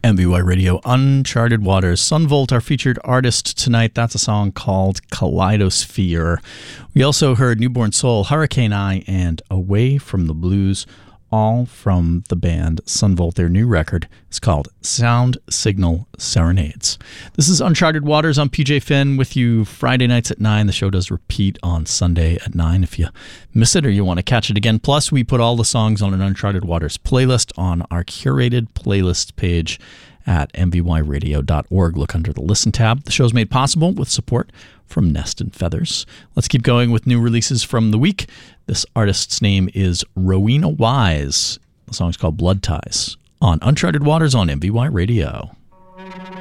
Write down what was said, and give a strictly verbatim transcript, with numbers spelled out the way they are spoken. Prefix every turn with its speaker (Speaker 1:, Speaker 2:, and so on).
Speaker 1: M V Y Radio, Uncharted Waters. Sunvolt, our featured artist tonight. That's a song called Kaleidosphere. We also heard Newborn Soul, Hurricane Eye, and Away from the Blues, all from the band Sunvolt. Their new record is called Sound Signal Serenades. This is Uncharted Waters. I'm P J Finn with you Friday nights at nine. The show does repeat on Sunday at nine if you miss it or you want to catch it again. Plus, we put all the songs on an Uncharted Waters playlist on our curated playlist page at m v y radio dot org. Look under the Listen tab. The show's made possible with support from Nest and Feathers. Let's keep going with new releases from the week. This artist's name is Rowena Wise. The song's called Blood Ties on Uncharted Waters on M V Y Radio.